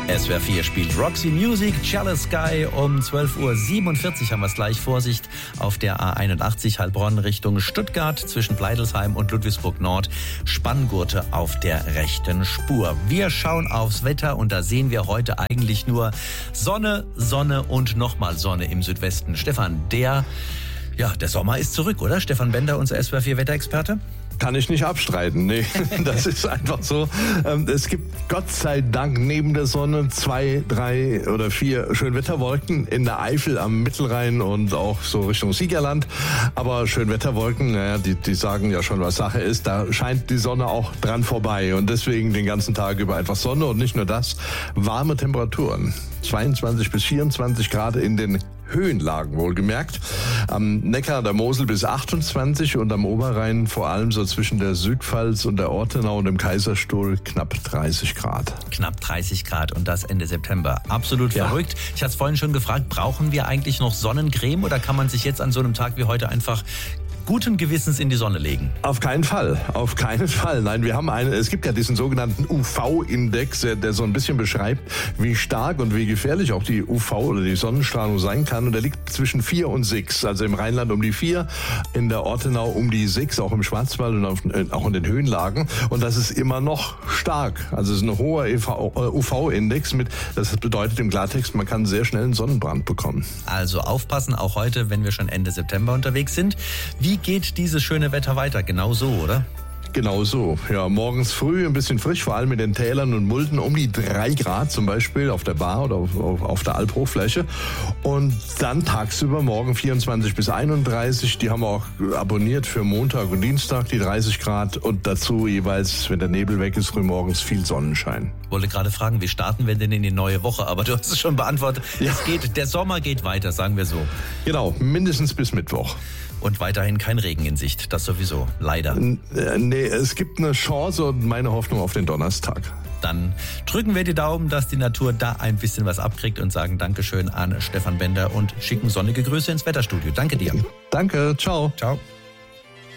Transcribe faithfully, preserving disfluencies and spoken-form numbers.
S W R vier spielt Roxy Music, Jealous Sky. Um zwölf Uhr siebenundvierzig haben wir es gleich. Vorsicht auf der A einundachtzig Heilbronn Richtung Stuttgart zwischen Bleidelsheim und Ludwigsburg Nord. Spanngurte auf der rechten Spur. Wir schauen aufs Wetter und da sehen wir heute eigentlich nur Sonne, Sonne und nochmal Sonne im Südwesten. Stefan, der, ja, der Sommer ist zurück, oder? Stefan Bender, unser S W R vier Wetterexperte. Kann ich nicht abstreiten, nee, das ist einfach so. Es gibt Gott sei Dank neben der Sonne zwei, drei oder vier Schönwetterwolken in der Eifel am Mittelrhein und auch so Richtung Siegerland. Aber Schönwetterwolken, naja, die, die sagen ja schon, was Sache ist. Da scheint die Sonne auch dran vorbei und deswegen den ganzen Tag über einfach Sonne und nicht nur das, warme Temperaturen. zweiundzwanzig bis vierundzwanzig Grad in den Höhenlagen wohlgemerkt. Am Neckar, der Mosel bis achtundzwanzig und am Oberrhein vor allem so zwischen der Südpfalz und der Ortenau und dem Kaiserstuhl knapp dreißig Grad. Knapp dreißig Grad und das Ende September. Absolut ja. Verrückt. Ich hatte es vorhin schon gefragt, brauchen wir eigentlich noch Sonnencreme oder kann man sich jetzt an so einem Tag wie heute einfach guten Gewissens in die Sonne legen? Auf keinen Fall, auf keinen Fall. Nein, wir haben eine, es gibt ja diesen sogenannten U V-Index, der, der so ein bisschen beschreibt, wie stark und wie gefährlich auch die U V oder die Sonnenstrahlung sein kann. Und der liegt zwischen vier und sechs. Also im Rheinland um die vier, in der Ortenau um die sechs, auch im Schwarzwald und auf, auch in den Höhenlagen. Und das ist immer noch stark. Also es ist ein hoher U V-Index mit, das bedeutet im Klartext, man kann sehr schnell einen Sonnenbrand bekommen. Also aufpassen, auch heute, wenn wir schon Ende September unterwegs sind. Wie geht dieses schöne Wetter weiter? Genau so, oder? Genau so. Ja, morgens früh ein bisschen frisch, vor allem in den Tälern und Mulden um die drei Grad zum Beispiel auf der Bar oder auf, auf, auf der Alphochfläche. Und dann tagsüber morgen vierundzwanzig bis einunddreißig. Die haben wir auch abonniert für Montag und Dienstag, die dreißig Grad. Und dazu jeweils, wenn der Nebel weg ist, frühmorgens viel Sonnenschein. Ich wollte gerade fragen, wie starten wir denn in die neue Woche? Aber du hast es schon beantwortet. Ja. Es geht, der Sommer geht weiter, sagen wir so. Genau, mindestens bis Mittwoch. Und weiterhin kein Regen in Sicht, das sowieso, leider. Nee, es gibt eine Chance und meine Hoffnung auf den Donnerstag. Dann drücken wir die Daumen, dass die Natur da ein bisschen was abkriegt und sagen Dankeschön an Stefan Bender und schicken sonnige Grüße ins Wetterstudio. Danke dir. Danke, ciao. Ciao.